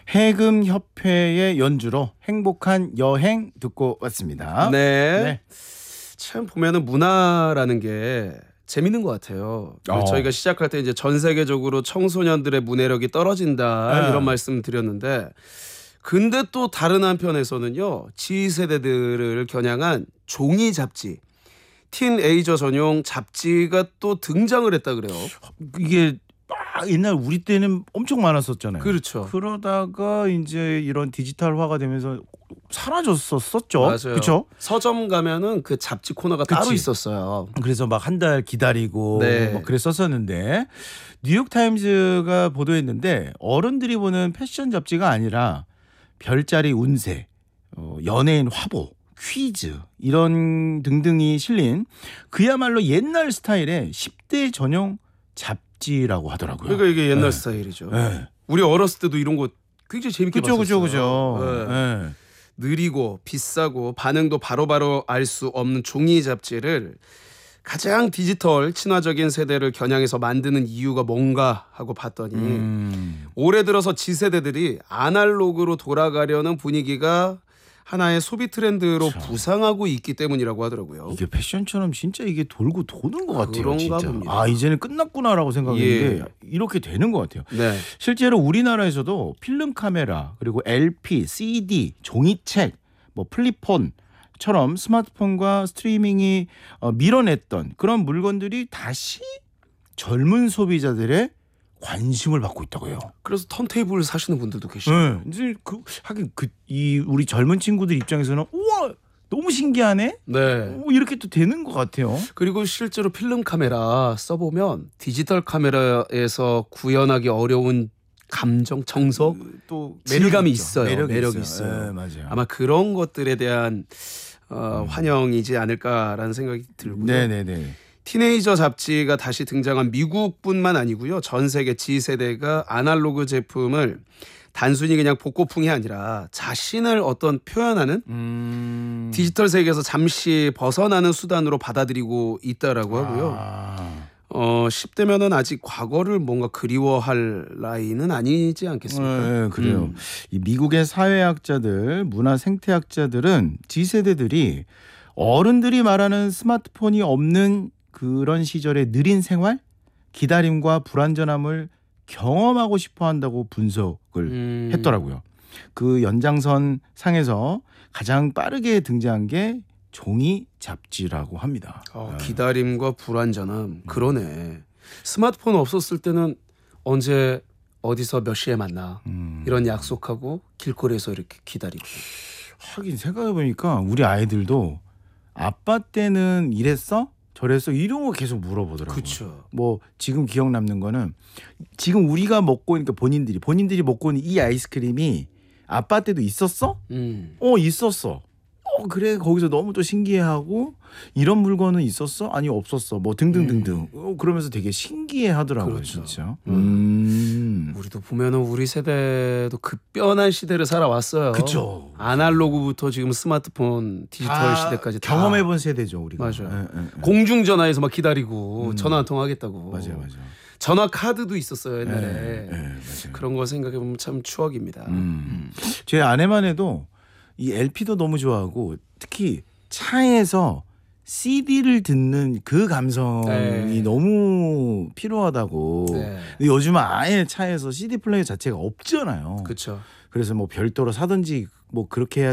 해금협회의 연주로 행복한 여행 듣고 왔습니다. 네. 네. 참 보면은 문화라는 게 재밌는 것 같아요. 저희가 시작할 때 이제 전 세계적으로 청소년들의 문해력이 떨어진다 이런 말씀 드렸는데, 근데 또 다른 한편에서는요, G세대들을 겨냥한 종이 잡지, 틴에이저 전용 잡지가 또 등장을 했다 그래요. 이게 옛날 우리 때는 엄청 많았었잖아요. 그렇죠. 그러다가 이제 이런 디지털화가 되면서 사라졌었죠. 맞아요. 그렇죠? 서점 가면은 그 잡지 코너가 따로 그치. 있었어요. 그래서 막 한 달 기다리고 네. 막 그랬었었는데, 뉴욕타임즈가 보도했는데 어른들이 보는 패션 잡지가 아니라 별자리 운세, 연예인 화보, 퀴즈 이런 등등이 실린 그야말로 옛날 스타일의 10대 전용 잡지라고 하더라고요. 그러니까 이게 옛날 스타일이죠. 네. 우리 어렸을 때도 이런 거 굉장히 재밌게 봤었어요. 그죠. 네. 네. 느리고 비싸고 반응도 바로바로 알 수 없는 종이 잡지를 가장 디지털 친화적인 세대를 겨냥해서 만드는 이유가 뭔가 하고 봤더니 올해 들어서 G세대들이 아날로그로 돌아가려는 분위기가 하나의 소비 트렌드로 부상하고 있기 때문이라고 하더라고요. 이게 패션처럼 진짜 이게 돌고 도는 것 같아요. 그런가 진짜. 봅니다. 이제는 끝났구나라고 생각했는데 이렇게 되는 것 같아요. 네. 실제로 우리나라에서도 필름 카메라, 그리고 LP, CD, 종이책, 뭐 플립폰처럼 스마트폰과 스트리밍이 밀어냈던 그런 물건들이 다시 젊은 소비자들의 관심을 받고 있다고 해요. 그래서 턴테이블 사시는 분들도 계시죠. 네. 이제 하긴 이 우리 젊은 친구들 입장에서는 우와 너무 신기하네. 네. 이렇게 또 되는 것 같아요. 그리고 실제로 필름 카메라 써보면 디지털 카메라에서 구현하기 어려운 감정, 정서, 또 질감이 있죠. 있어요. 매력이 있어요. 네, 맞아요. 아마 그런 것들에 대한 환영이지 않을까라는 생각이 들고요. 네네네. 티네이저 잡지가 다시 등장한 미국뿐만 아니고요. 전 세계 G세대가 아날로그 제품을 단순히 그냥 복고풍이 아니라 자신을 어떤 표현하는 디지털 세계에서 잠시 벗어나는 수단으로 받아들이고 있다라고 하고요. 10대면은 아직 과거를 뭔가 그리워할 나이는 아니지 않겠습니까? 네, 그래요. 이 미국의 사회학자들, 문화 생태학자들은 G세대들이 어른들이 말하는 스마트폰이 없는 그런 시절의 느린 생활, 기다림과 불완전함을 경험하고 싶어 한다고 분석을 했더라고요. 그 연장선 상에서 가장 빠르게 등장한 게 종이 잡지라고 합니다. 기다림과 불완전함. 그러네. 스마트폰 없었을 때는 언제 어디서 몇 시에 만나 이런 약속하고 길거리에서 이렇게 기다리고. 하긴 생각해보니까 우리 아이들도 아빠 때는 이랬어? 저랬어? 이런 거 계속 물어보더라고요. 그렇죠. 뭐 지금 기억 남는 거는 지금 우리가 먹고 있는 본인들이 먹고 있는 이 아이스크림이 아빠 때도 있었어? 있었어. 그래 거기서 너무 또 신기해하고 이런 물건은 있었어? 아니 없었어. 뭐 등등등등. 그러면서 되게 신기해하더라고요. 그렇죠. 진짜. 우리도 보면은 우리 세대도 급변한 시대를 살아왔어요. 그렇죠. 아날로그부터 지금 스마트폰, 디지털 시대까지 다 경험해본 세대죠 우리가. 맞아요. 공중전화에서 막 기다리고 전화 한 통 하겠다고. 맞아요. 전화 카드도 있었어요 옛날에. 네, 맞아요. 그런 거 생각해 보면 참 추억입니다. 제 아내만 해도 이 LP도 너무 좋아하고 특히 차에서 CD를 듣는 그 감성이 너무 필요하다고. 네. 근데 요즘은 아예 차에서 CD 플레이어 자체가 없잖아요. 그렇죠. 그래서 뭐 별도로 사든지 뭐 그렇게 해야